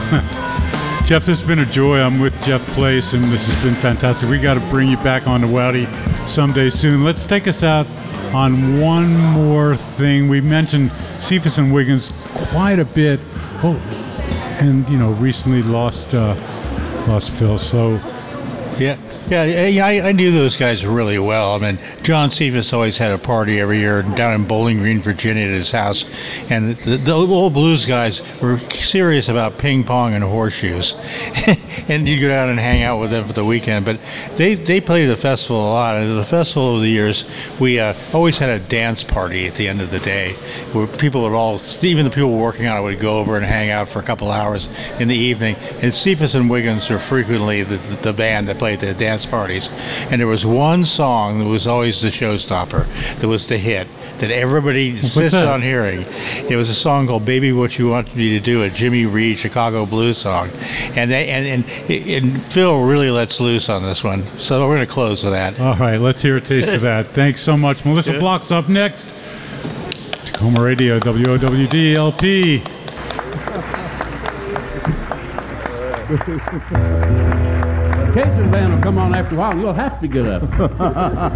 Jeff, this has been a joy. I'm with Jeff Place, and this has been fantastic. We got to bring you back on the Wowdy someday soon. Let's take us out on one more thing. We mentioned Cephas and Wiggins quite a bit. Oh, and recently lost Phil. So I knew those guys really well. I mean, John Cephas always had a party every year down in Bowling Green, Virginia, at his house, and the old blues guys were serious about ping pong and horseshoes, and you go down and hang out with them for the weekend. But they played the festival a lot, and at the festival over the years, we always had a dance party at the end of the day, where people would even the people working on it would go over and hang out for a couple hours in the evening. And Cephas and Wiggins were frequently the band that played the dance parties. And there was one song that was always the showstopper, that was the hit, that everybody insisted on hearing. It was a song called Baby What You Want Me to Do, a Jimmy Reed Chicago blues song. And Phil really lets loose on this one. So we're going to close with that. All right, let's hear a taste of that. Thanks so much. Melissa Block's up next. Tacoma Radio, WOWD LP. Cajun band will come on after a while. You'll have to get up.